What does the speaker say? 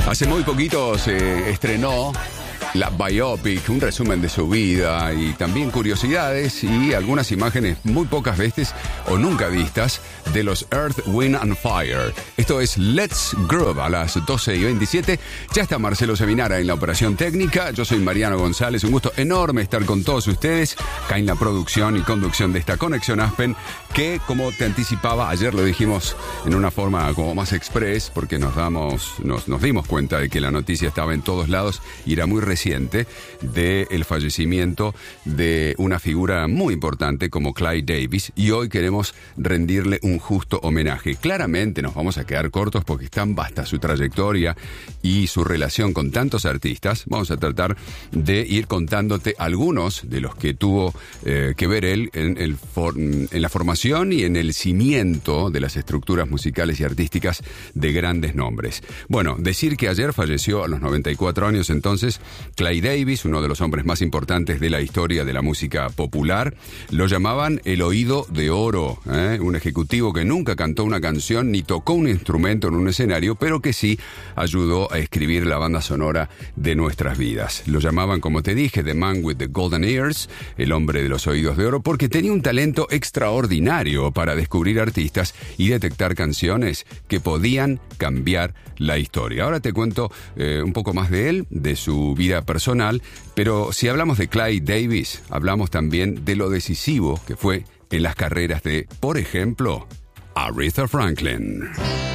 Hace muy poquito se estrenó la biopic, un resumen de su vida y también curiosidades y algunas imágenes muy pocas veces o nunca vistas de los Earth, Wind and Fire. Esto es Let's Groove a las 12:27. Ya está Marcelo Seminara en la operación técnica. Yo soy Mariano González. Un gusto enorme estar con todos ustedes acá en la producción y conducción de esta Conexión Aspen, que, como te anticipaba, ayer lo dijimos en una forma como más express, porque nos dimos cuenta de que la noticia estaba en todos lados y era muy reciente del fallecimiento de una figura muy importante como Clive Davis, y hoy queremos rendirle un justo homenaje. Claramente nos vamos a quedar cortos porque es tan vasta su trayectoria y su relación con tantos artistas. Vamos a tratar de ir contándote algunos de los que tuvo que ver él en la formación y en el cimiento de las estructuras musicales y artísticas de grandes nombres. Bueno, decir que ayer falleció a los 94 años entonces Clive Davis, uno de los hombres más importantes de la historia de la música popular. Lo llamaban el oído de oro, un ejecutivo que nunca cantó una canción ni tocó un instrumento en un escenario, pero que sí ayudó a escribir la banda sonora de nuestras vidas. Lo llamaban, como te dije, The Man with the Golden Ears, el hombre de los oídos de oro, porque tenía un talento extraordinario para descubrir artistas y detectar canciones que podían cambiar la historia. Ahora te cuento un poco más de él, de su vida personal, pero si hablamos de Clive Davis, hablamos también de lo decisivo que fue en las carreras de, por ejemplo, Aretha Franklin.